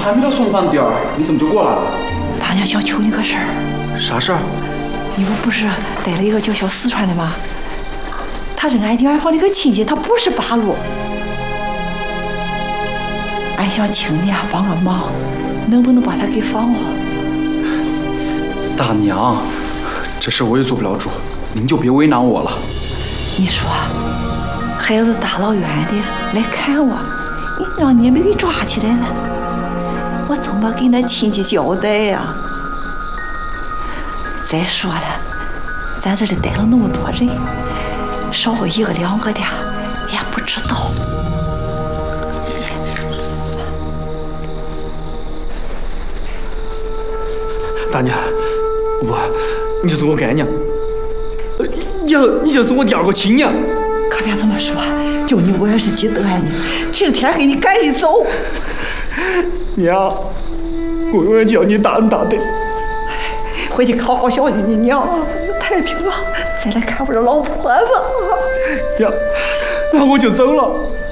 还没到送饭点儿，你怎么就过来了？ 大娘想求你个事儿。 啥事儿？ 你不是带了一个叫小四川的吗？他是俺远房的一个亲戚，他不是八路。俺想请你啊帮个忙，能不能把他给放了？ 大娘，这事我也做不了主，您就别为难我了。 你说，孩子大老远的来看我，你让你们给抓起来了，我怎么给那亲戚交代呀？再说了，咱这里待了那么多人，少个一个两个的也不知道。 大娘，你就是我干娘，以后你就是我第二个亲娘。 可别这么说，就你我也是记得你，这天给你赶一走。 娘，我永远叫你大恩大德。 回去好好孝敬你娘，太平了，再来看我这老婆子。 娘，那我就走了。